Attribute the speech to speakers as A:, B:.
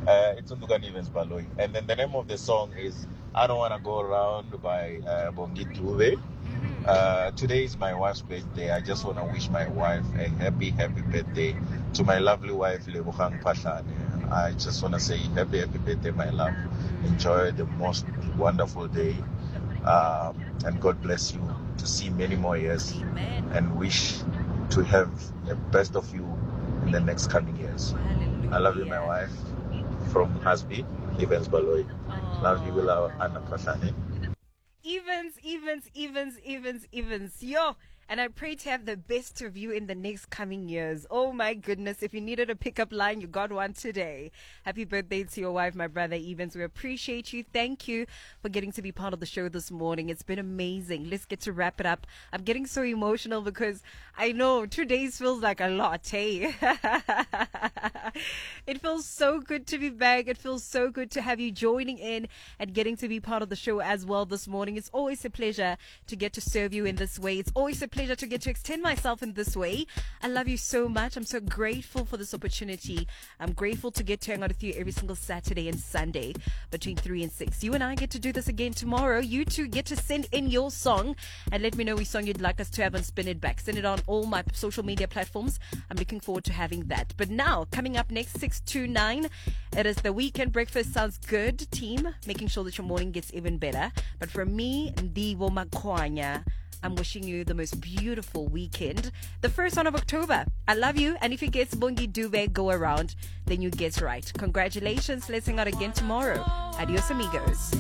A: It's Undukan Evans Baloy. And then the name of the song is I Don't Wanna Go Around by Bongi Dube. Today is my wife's birthday. I just want to wish my wife a happy birthday. To my lovely wife, Lebogang Pahlane. I just want to say happy birthday, my love. Enjoy the most wonderful day. And God bless you to see many more years.
B: Amen.
A: And wish to have the best of you in the next coming years.
B: Hallelujah.
A: I love you, my wife. From Hasbi, Evans Baloy. Love you, Willa Anna Pahlane.
B: Evans. Yo. And I pray to have the best of you in the next coming years. Oh my goodness. If you needed a pickup line, you got one today. Happy birthday to your wife, my brother Evans. We appreciate you. Thank you for getting to be part of the show this morning. It's been amazing. Let's get to wrap it up. I'm getting so emotional because I know 2 days feels like a lot, hey? It feels so good to be back. It feels so good to have you joining in and getting to be part of the show as well this morning. It's always a pleasure to get to serve you in this way. It's always a pleasure to get to extend myself in this way. I love you so much. I'm so grateful for this opportunity. I'm grateful to get to hang out with you every single Saturday and Sunday between 3 and 6. You and I get to do this again tomorrow. You two get to send in your song and let me know which song you'd like us to have and spin it back. Send it on all my social media platforms. I'm looking forward to having that. But now, coming up next, 6 to 9, it is the Weekend Breakfast Sounds Good team, making sure that your morning gets even better. But from me, Ndivo Makwanya, I'm wishing you the most beautiful weekend. The first one of October. I love you. And if you get Bongi Dube go around, then you guess right. Congratulations. Let's hang out again tomorrow. Adios, amigos.